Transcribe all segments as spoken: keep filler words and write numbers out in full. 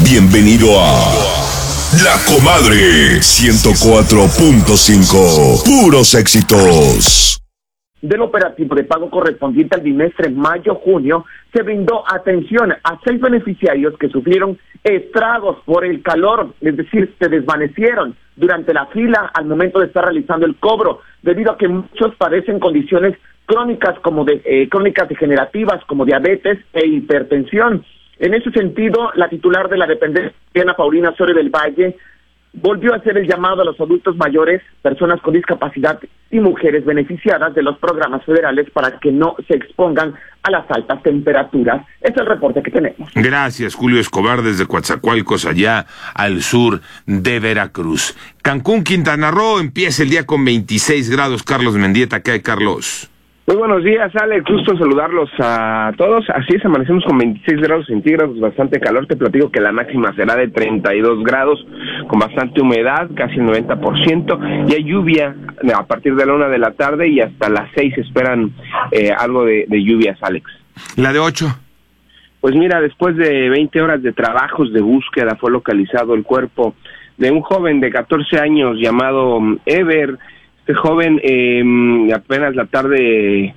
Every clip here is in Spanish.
Bienvenido a La Comadre ciento cuatro punto cinco. Puros éxitos. Del operativo de pago correspondiente al bimestre mayo-junio, se brindó atención a seis beneficiarios que sufrieron estragos por el calor, es decir, se desvanecieron durante la fila al momento de estar realizando el cobro, debido a que muchos padecen condiciones crónicas como de eh, crónicas degenerativas como diabetes e hipertensión. En ese sentido, la titular de la dependencia, Ana Paulina Osorio del Valle, volvió a hacer el llamado a los adultos mayores, personas con discapacidad y mujeres beneficiadas de los programas federales para que no se expongan a las altas temperaturas. Es el reporte que tenemos. Gracias, Julio Escobar, desde Coatzacoalcos, allá al sur de Veracruz. Cancún, Quintana Roo, empieza el día con veintiséis grados. Carlos Mendieta, ¿qué hay, Carlos? Muy buenos días, Alex, gusto saludarlos a todos. Así es, amanecemos con veintiséis grados centígrados, bastante calor. Te platico que la máxima será de treinta y dos grados, con bastante humedad, casi el noventa por ciento, y hay lluvia a partir de la una de la tarde y hasta las seis esperan eh, algo de, de lluvias, Alex. ¿La de ocho? Pues mira, después de veinte horas de trabajos de búsqueda, fue localizado el cuerpo de un joven de catorce años llamado Ever. Este joven eh, apenas la tarde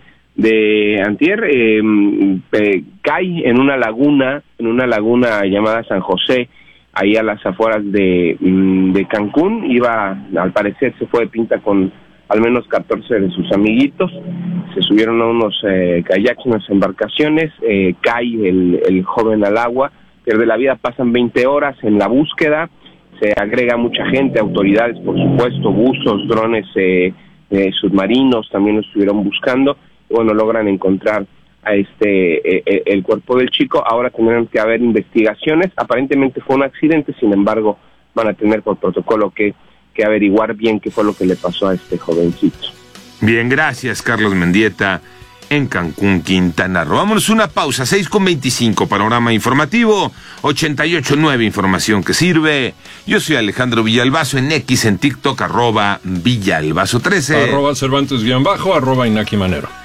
de antier eh, eh, cae en una laguna, en una laguna llamada San José, ahí a las afueras de, de Cancún. Iba, al parecer se fue de pinta con al menos catorce de sus amiguitos, se subieron a unos eh, kayaks, unas embarcaciones, eh, cae el, el joven al agua, pierde la vida. Pasan veinte horas en la búsqueda. Se agrega mucha gente, autoridades, por supuesto, buzos, drones eh, eh, submarinos también lo estuvieron buscando. Y bueno, logran encontrar a este eh, el cuerpo del chico. Ahora tendrán que haber investigaciones. Aparentemente fue un accidente, sin embargo, van a tener por protocolo que, que averiguar bien qué fue lo que le pasó a este jovencito. Bien, gracias, Carlos Mendieta, en Cancún, Quintana Roo. Vámonos una pausa, seis con veinticinco, panorama informativo, ochenta y ocho punto nueve, información que sirve. Yo soy Alejandro Villalbazo, en X, en TikTok, arroba Villalbazo trece. Arroba Cervantes guión bajo, arroba Inaki Manero.